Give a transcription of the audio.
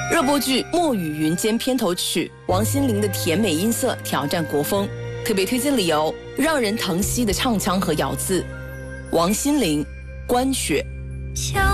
热播剧《墨雨云间》片头曲，王心凌的甜美音色挑战国风。特别推荐理由：让人疼惜的唱腔和咬字。王心凌，《观雪》。